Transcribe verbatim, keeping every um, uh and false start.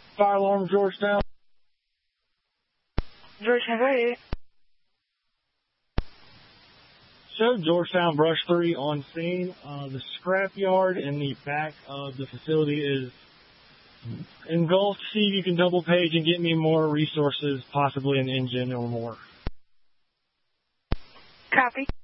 Fire alarm, Georgetown. Georgetown, where are you? Show Georgetown Brush three on scene. Uh, the scrapyard in the back of the facility is engulfed. See if you can double page and get me more resources, possibly an engine or more. Copy.